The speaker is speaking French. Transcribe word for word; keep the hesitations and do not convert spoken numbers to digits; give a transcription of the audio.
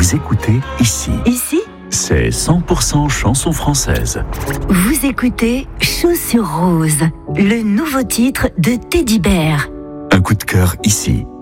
Vous écoutez ici. Ici, C'est cent pour cent chanson française. vous écoutez Chaussures Roses, le nouveau titre de Teddy Bear. Un coup de cœur ici.